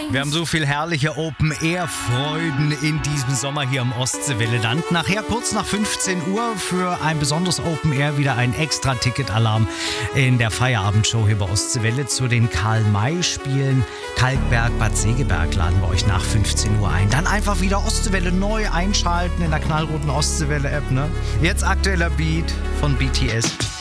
Wir haben so viel herrliche Open-Air-Freuden in diesem Sommer hier im Ostseewelle-Land. Nachher kurz nach 15 Uhr für ein besonderes Open-Air wieder ein Extra-Ticket-Alarm in der Feierabendshow hier bei Ostseewelle zu den Karl-May-Spielen. Kalkberg, Bad Segeberg laden wir euch nach 15 Uhr ein. Dann einfach wieder Ostseewelle neu einschalten in der knallroten Ostseewelle-App. Ne? Jetzt aktueller Beat von BTS.